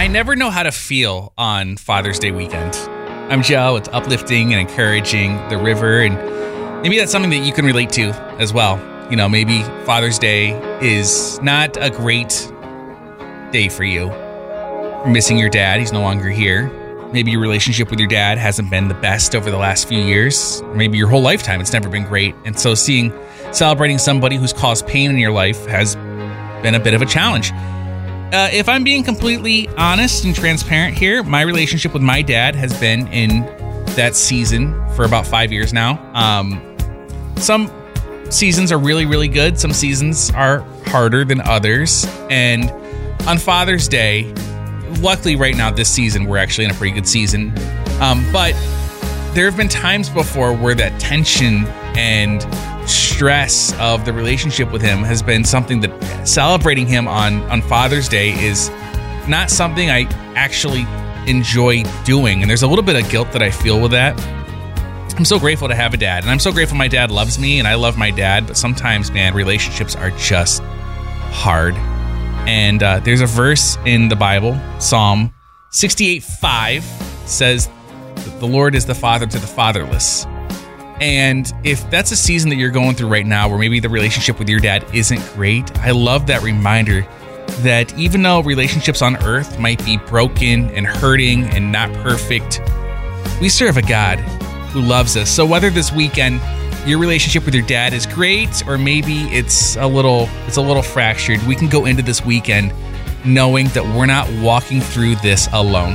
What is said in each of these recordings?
never know how to feel on Father's Day weekend. I'm Joe. It's uplifting and encouraging the river, and maybe that's something that you can relate to as well. You know, maybe Father's Day is not a great day for you. You're missing your dad. He's no longer here. Maybe your relationship with your dad hasn't been the best over the last few years. Or maybe your whole lifetime it's never been great. And so celebrating somebody who's caused pain in your life has been a bit of a challenge. If I'm being completely honest and transparent here, my relationship with my dad has been in that season for about 5 years now. Some seasons are really, really good. Some seasons are harder than others. And on Father's Day, luckily right now this season, we're actually in a pretty good season. But there have been times before where that tension and stress of the relationship with him has been something that celebrating him on Father's Day is not something I actually enjoy doing. And there's a little bit of guilt that I feel with that. I'm so grateful to have a dad, and I'm so grateful my dad loves me and I love my dad. But sometimes, man, relationships are just hard. And there's a verse in the Bible, Psalm 68:5 says that the Lord is the father to the fatherless. And if that's a season that you're going through right now where maybe the relationship with your dad isn't great, I love that reminder that even though relationships on earth might be broken and hurting and not perfect, we serve a God who loves us. So whether this weekend your relationship with your dad is great or maybe it's a little fractured, we can go into this weekend knowing that we're not walking through this alone.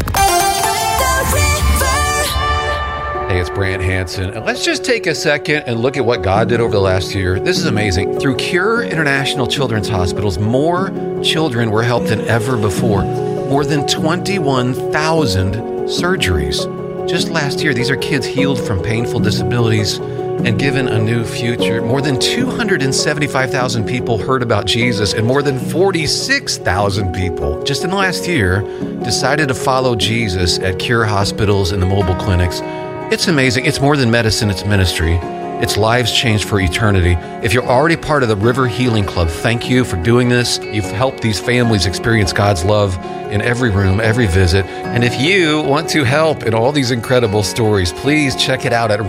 Hey, it's Brant Hansen, and let's just take a second and look at what God did over the last year. This is amazing. Through Cure International Children's Hospitals, more children were helped than ever before. More than 21,000 surgeries. Just last year, these are kids healed from painful disabilities and given a new future. More than 275,000 people heard about Jesus, and more than 46,000 people just in the last year decided to follow Jesus at Cure hospitals and the mobile clinics. It's amazing. It's more than medicine, it's ministry. It's lives changed for eternity. If you're already part of the River Healing Club, thank you for doing this. You've helped these families experience God's love in every room, every visit. And if you want to help in all these incredible stories, please check it out at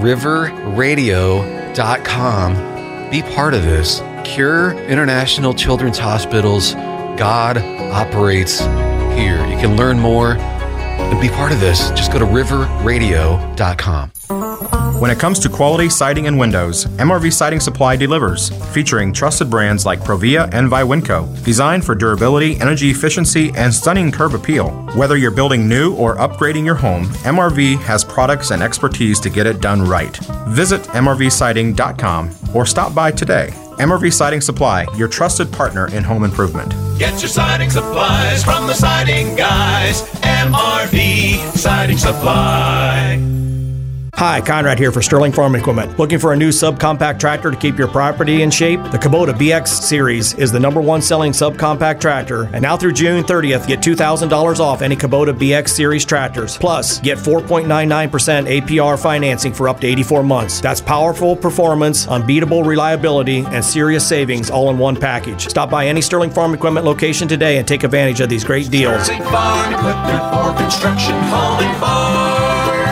riverradio.com. Be part of this. Cure International Children's Hospitals. God operates here. You can learn more and be part of this. Just go to riverradio.com. When it comes to quality siding and windows, MRV Siding Supply delivers, featuring trusted brands like Provia and Viwinco, designed for durability, energy efficiency, and stunning curb appeal. Whether you're building new or upgrading your home, MRV has products and expertise to get it done right. Visit mrvsiding.com or stop by today. MRV Siding Supply, your trusted partner in home improvement. Get your siding supplies from the siding guys. MRV Siding Supply. Hi, Conrad here for Sterling Farm Equipment. Looking for a new subcompact tractor to keep your property in shape? The Kubota BX Series is the #1 selling subcompact tractor, and now through June 30th, get $2,000 off any Kubota BX Series tractors. Plus, get 4.99% APR financing for up to 84 months. That's powerful performance, unbeatable reliability, and serious savings all in one package. Stop by any Sterling Farm Equipment location today and take advantage of these great deals. Sterling Farm Equipment for construction, home, and farm.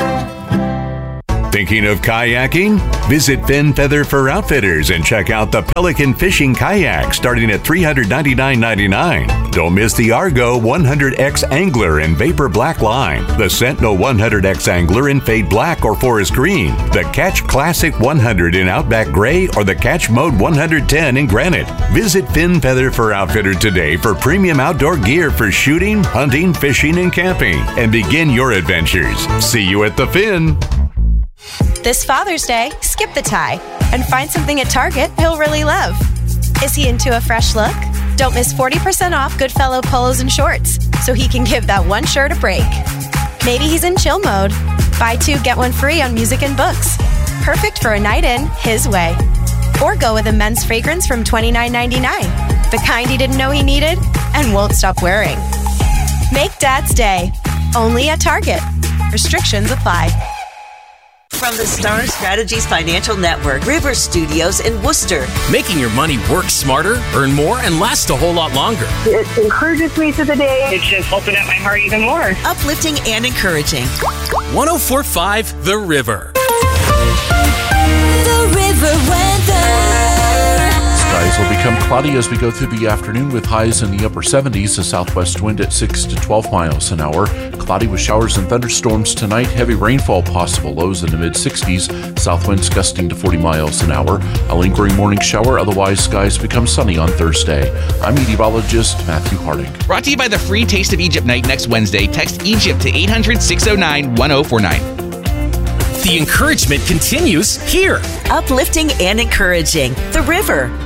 Thinking of kayaking? Visit Fin Feather for Outfitters and check out the Pelican Fishing Kayak starting at $399.99. Don't miss the Argo 100X Angler in Vapor Black line, the Sentinel 100X Angler in Fade Black or Forest Green, the Catch Classic 100 in Outback Gray, or the Catch Mode 110 in Granite. Visit Fin Feather for Outfitter today for premium outdoor gear for shooting, hunting, fishing, and camping. And begin your adventures. See you at the Fin. This Father's Day, skip the tie and find something at Target he'll really love. Is he into a fresh look? Don't miss 40% off Goodfellow polos and shorts so he can give that one shirt a break. Maybe he's in chill mode. Buy 2, get 1 free on music and books. Perfect for a night in his way. Or go with a men's fragrance from $29.99, the kind he didn't know he needed and won't stop wearing. Make Dad's Day, only at Target. Restrictions apply. from the Star Strategies Financial Network, River Studios in Worcester. Making your money work smarter, earn more, and last a whole lot longer. It encourages me to the day. It's just opened up my heart even more. Uplifting and encouraging. 104.5 The River. The River weather. Skies will become cloudy as we go through the afternoon with highs in the upper 70s, a southwest wind at 6 to 12 miles an hour. Cloudy with showers and thunderstorms tonight, heavy rainfall possible, lows in the mid-60s, south winds gusting to 40 miles an hour. A lingering morning shower, otherwise skies become sunny on Thursday. I'm meteorologist Matthew Harding. Brought to you by the free Taste of Egypt night next Wednesday. Text Egypt to 800-609-1049. The encouragement continues here. Uplifting and encouraging. The River.